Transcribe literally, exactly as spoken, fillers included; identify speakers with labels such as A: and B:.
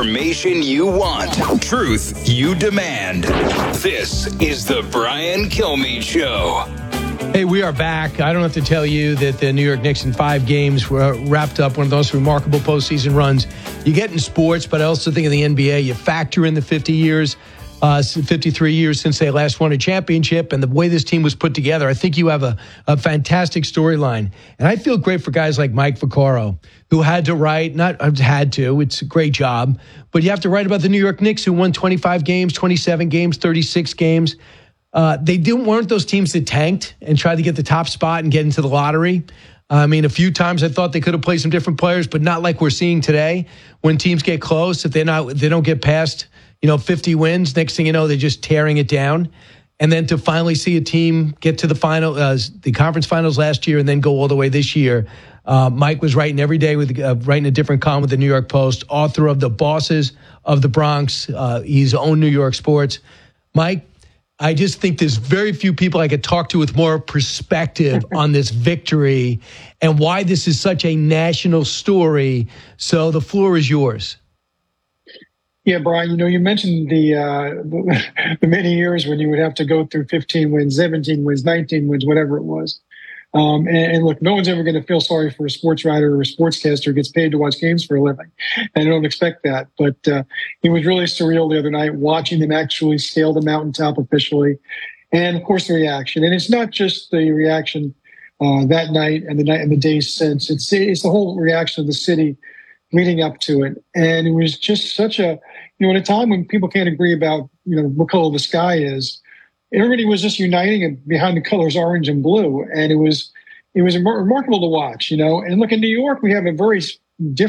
A: information you want, truth you demand. This is the Brian Kilmeade Show.
B: Hey, we are back. I don't have to tell you that the New York Knicks in five games were wrapped up one of those remarkable postseason runs you get in sports, but I also think in the N B A, you factor in the fifty years, uh, fifty-three years since they last won a championship and the way this team was put together. I think you have a, a fantastic storyline. And I feel great for guys like Mike Vaccaro, who had to write, not had to, it's a great job, but you have to write about the New York Knicks who won twenty-five games, twenty-seven games, thirty-six games. Uh, they didn't weren't those teams that tanked and tried to get the top spot and get into the lottery. I mean, a few times I thought they could have played some different players, but not like we're seeing today. When teams get close, if they're not, they don't get past, you know, fifty wins. Next thing you know, they're just tearing it down. And then to finally see a team get to the final, uh, the conference finals last year, and then go all the way this year. Uh, Mike was writing every day with uh, writing a different column with the New York Post. Author of The Bosses of the Bronx. Uh, he's owned New York sports. Mike, I just think there's very few people I could talk to with more perspective on this victory and why this is such a national story. So the floor is yours.
C: Yeah, Brian, you know, you mentioned the, uh, the, the many years when you would have to go through fifteen wins, seventeen wins, nineteen wins, whatever it was. Um, and, and look, no one's ever going to feel sorry for a sports writer or a sportscaster who gets paid to watch games for a living. And I don't expect that. But uh, it was really surreal the other night watching them actually scale the mountaintop officially. And, of course, the reaction. And it's not just the reaction uh, that night and the night and the days since. It's, it's the whole reaction of the city leading up to it. And it was just such a, you know, at a time when people can't agree about, you know, what color the sky is, everybody was just uniting behind the colors orange and blue. And it was, it was remarkable to watch, you know. And look, in New York, we have a very different